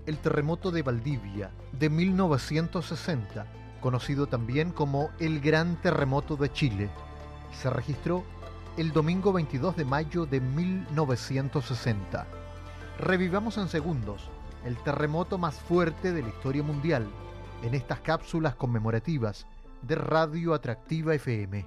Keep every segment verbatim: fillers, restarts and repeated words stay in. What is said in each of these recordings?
El terremoto de Valdivia de mil novecientos sesenta, conocido también como el Gran Terremoto de Chile, se registró el domingo veintidós de mayo de mil novecientos sesenta. Revivamos en segundos el terremoto más fuerte de la historia mundial en estas cápsulas conmemorativas de Radio Atractiva F M.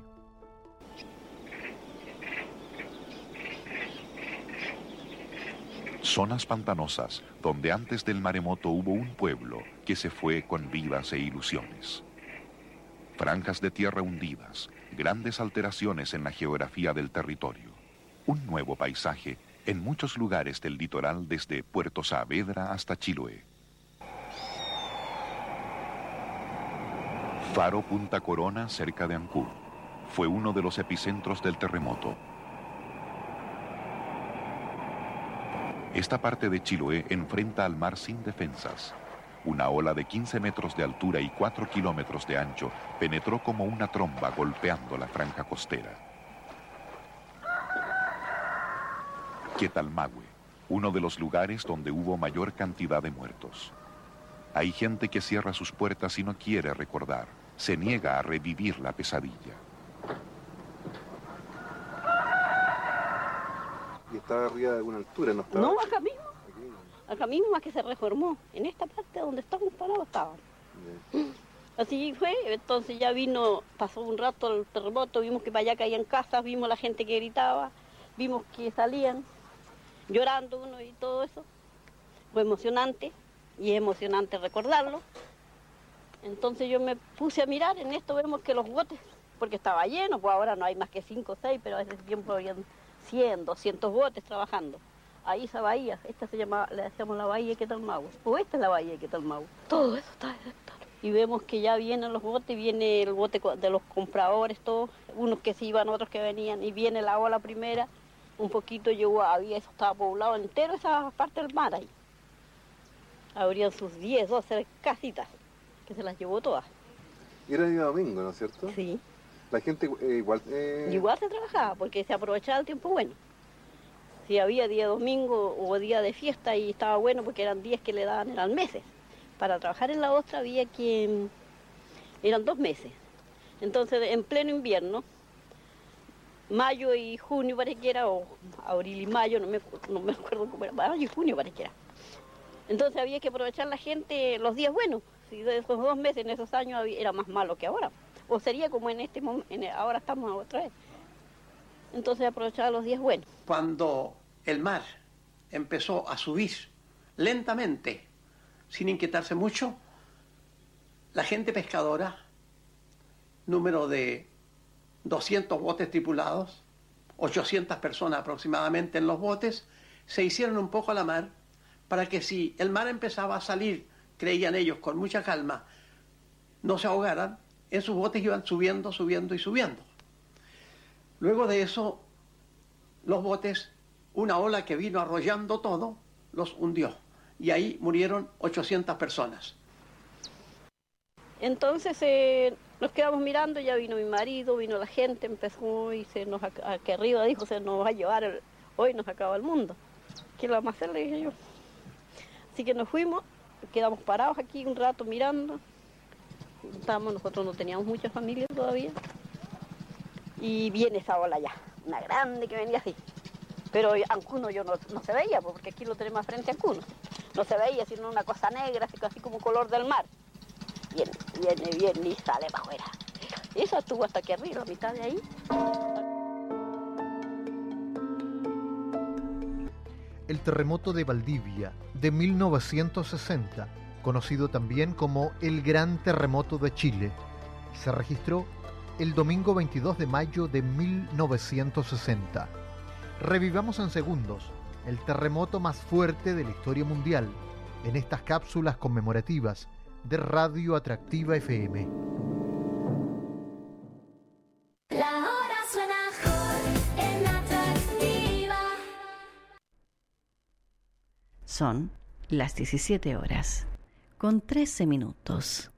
Zonas pantanosas, donde antes del maremoto hubo un pueblo que se fue con vidas e ilusiones. Franjas de tierra hundidas, grandes alteraciones en la geografía del territorio. Un nuevo paisaje en muchos lugares del litoral, desde Puerto Saavedra hasta Chiloé. Faro Punta Corona, cerca de Ancud, fue uno de los epicentros del terremoto. Esta parte de Chiloé enfrenta al mar sin defensas. Una ola de quince metros de altura y cuatro kilómetros de ancho penetró como una tromba golpeando la franja costera. Quetalmahue, uno de los lugares donde hubo mayor cantidad de muertos. Hay gente que cierra sus puertas y no quiere recordar, se niega a revivir la pesadilla. ¿Y estaba arriba de alguna altura? No, estaba... no acá mismo. Aquí. Acá mismo más que se reformó. En esta parte donde estamos parados estaban. Yeah. Así fue. Entonces ya vino, pasó un rato el terremoto, vimos que para allá caían casas, vimos la gente que gritaba, vimos que salían llorando uno y todo eso. Fue emocionante y es emocionante recordarlo. Entonces yo me puse a mirar, en esto vemos que los botes, porque estaba lleno, pues ahora no hay más que cinco o seis, pero a ese tiempo habían cien, doscientos botes trabajando. Ahí esa bahía, esta se llama, le decíamos la bahía de Quetalmahue, o esta es la bahía de Quetalmahue. Todo eso está desectado. Y vemos que ya vienen los botes, viene el bote de los compradores, todos, unos que se iban, otros que venían, y viene la ola primera, un poquito llegó, había, eso estaba poblado entero, esa parte del mar ahí. Habrían sus diez, doce casitas, que se las llevó todas. Y era día domingo, ¿no es cierto? Sí. La gente eh, igual... Eh... Igual se trabajaba, porque se aprovechaba el tiempo bueno. Si había día domingo o día de fiesta y estaba bueno, porque eran días que le daban, eran meses. Para trabajar en la ostra había que... eran dos meses. Entonces, en pleno invierno, mayo y junio parece que era, o abril y mayo, no me, no me acuerdo cómo era, mayo y junio parece que era. Entonces había que aprovechar la gente los días buenos. Si de esos dos meses, en esos años, era más malo que ahora. O sería como en este momento, ahora estamos otra vez. Entonces aprovechaba los días buenos. Cuando el mar empezó a subir lentamente, sin inquietarse mucho, la gente pescadora, número de doscientos botes tripulados, ochocientas personas aproximadamente en los botes, se hicieron un poco a la mar para que si el mar empezaba a salir, creían ellos, con mucha calma, no se ahogaran. En sus botes iban subiendo, subiendo y subiendo. Luego de eso, los botes, una ola que vino arrollando todo, los hundió. Y ahí murieron ochocientas personas. Entonces eh, nos quedamos mirando, ya vino mi marido, vino la gente, empezó y se nos, aquí arriba dijo, se nos va a llevar, el, hoy nos acaba el mundo. ¿Qué lo vamos a hacer? Le dije yo. Así que nos fuimos, quedamos parados aquí un rato mirando. Estábamos, nosotros no teníamos mucha familia todavía. Y viene esa ola ya, una grande que venía así. Pero Ancuno yo no, no se veía, porque aquí lo tenemos frente a Ancuno. No se veía, sino una cosa negra, así, así como color del mar. Viene, viene, viene y sale para afuera. Y eso estuvo hasta aquí arriba, a mitad de ahí. El terremoto de Valdivia de mil novecientos sesenta, conocido también como el Gran Terremoto de Chile, se registró el domingo veintidós de mayo de mil novecientos sesenta. Revivamos en segundos el terremoto más fuerte de la historia mundial en estas cápsulas conmemorativas de Radio Atractiva F M. La hora suena Hot en Atractiva. Son las diecisiete horas, con trece minutos.